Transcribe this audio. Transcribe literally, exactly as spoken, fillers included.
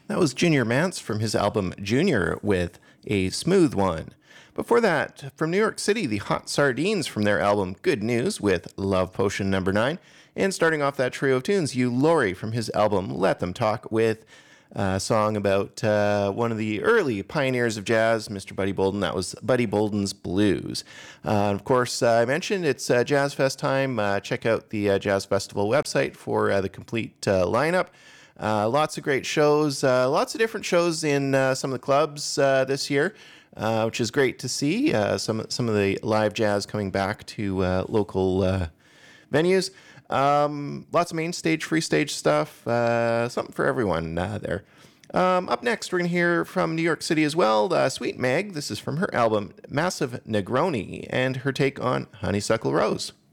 That was Junior Mance from his album Junior with A Smooth One. Before that, from New York City, the Hot Sardines from their album Good News with Love Potion Number nine. And starting off that trio of tunes, Hugh Laurie from his album Let Them Talk with a song about uh, one of the early pioneers of jazz, Mister Buddy Bolden. That was Buddy Bolden's Blues. Uh, of course, uh, I mentioned it's uh, Jazz Fest time. Uh, check out the uh, Jazz Festival website for uh, the complete uh, lineup. Uh, lots of great shows, uh, lots of different shows in uh, some of the clubs uh, this year, uh, which is great to see. Uh, some some of the live jazz coming back to uh, local uh, venues. Um, lots of main stage, free stage stuff, uh, something for everyone uh, there. Um, up next, we're going to hear from New York City as well, uh, Sweet Meg. This is from her album Massive Negroni and her take on Honeysuckle Rose.